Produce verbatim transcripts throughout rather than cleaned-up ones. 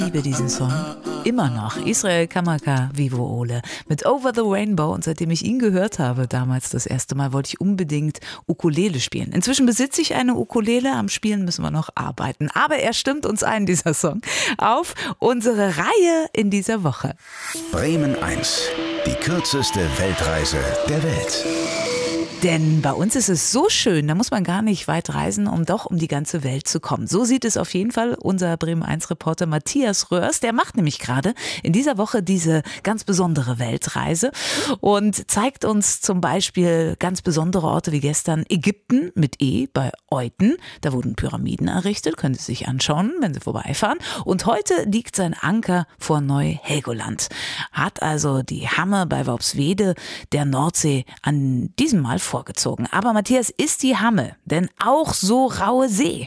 Ich liebe diesen Song. Immer noch. Israel Kamaka, Vivo Ole. Mit Over the Rainbow. Und seitdem ich ihn gehört habe, damals das erste Mal, wollte ich unbedingt Ukulele spielen. Inzwischen besitze ich eine Ukulele. Am Spielen müssen wir noch arbeiten. Aber er stimmt uns ein, dieser Song, auf unsere Reihe in dieser Woche. Bremen eins. Die kürzeste Weltreise der Welt. Denn bei uns ist es so schön, da muss man gar nicht weit reisen, um doch um die ganze Welt zu kommen. So sieht es auf jeden Fall unser Bremen eins Reporter Matthias Röhrs. Der macht nämlich gerade in dieser Woche diese ganz besondere Weltreise und zeigt uns zum Beispiel ganz besondere Orte wie gestern Ägypten mit E bei Euten. Da wurden Pyramiden errichtet, können Sie sich anschauen, wenn Sie vorbeifahren. Und heute liegt sein Anker vor Neu-Helgoland. Hat also die Hamme bei Worpswede der Nordsee an diesem Mal vorgezogen. Aber Matthias, ist die Hamme denn auch so raue See?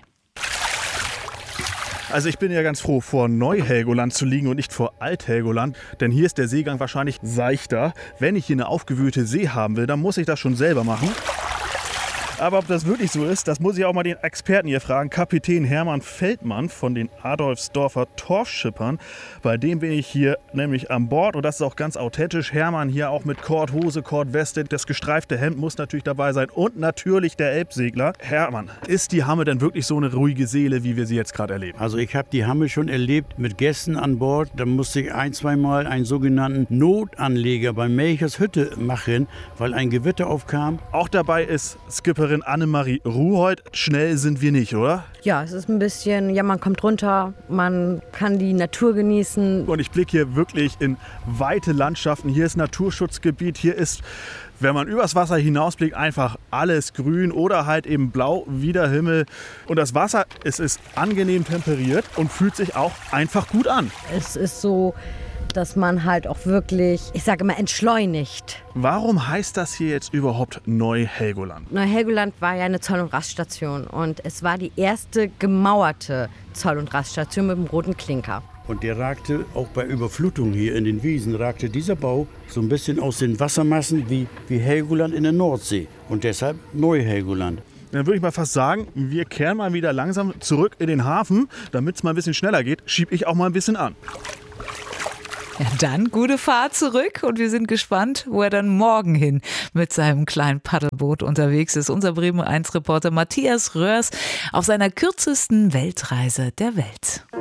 Also ich bin ja ganz froh, vor Neu-Helgoland zu liegen und nicht vor Alt-Helgoland, denn hier ist der Seegang wahrscheinlich seichter. Wenn ich hier eine aufgewühlte See haben will, dann muss ich das schon selber machen. Aber ob das wirklich so ist, das muss ich auch mal den Experten hier fragen. Kapitän Hermann Feldmann von den Adolfsdorfer Torfschippern. Bei dem bin ich hier nämlich an Bord und das ist auch ganz authentisch. Hermann hier auch mit Kordhose, Kordweste. Das gestreifte Hemd muss natürlich dabei sein und natürlich der Elbsegler. Hermann, ist die Hamme denn wirklich so eine ruhige Seele, wie wir sie jetzt gerade erleben? Also ich habe die Hamme schon erlebt mit Gästen an Bord. Da musste ich ein, zweimal einen sogenannten Notanleger bei Melchers Hütte machen, weil ein Gewitter aufkam. Auch dabei ist Skipperin Annemarie Ruholt. Schnell sind wir nicht, oder? Ja, es ist ein bisschen, ja, man kommt runter, man kann die Natur genießen. Und ich blicke hier wirklich in weite Landschaften. Hier ist Naturschutzgebiet, hier ist, wenn man übers Wasser hinausblickt, einfach alles grün oder halt eben blau wie der Himmel. Und das Wasser, es ist angenehm temperiert und fühlt sich auch einfach gut an. Es ist so, dass man halt auch wirklich, ich sage immer, entschleunigt. Warum heißt das hier jetzt überhaupt Neu-Helgoland? Neu-Helgoland war ja eine Zoll- und Raststation und es war die erste gemauerte Zoll- und Raststation mit dem roten Klinker. Und der ragte auch bei Überflutung hier in den Wiesen, ragte dieser Bau so ein bisschen aus den Wassermassen wie, wie Helgoland in der Nordsee. Und deshalb Neu-Helgoland. Dann würde ich mal fast sagen, wir kehren mal wieder langsam zurück in den Hafen. Damit es mal ein bisschen schneller geht, schiebe ich auch mal ein bisschen an. Ja, dann gute Fahrt zurück und wir sind gespannt, wo er dann morgen hin mit seinem kleinen Paddelboot unterwegs ist. Unser Bremen eins Reporter Matthias Röhrs auf seiner kürzesten Weltreise der Welt.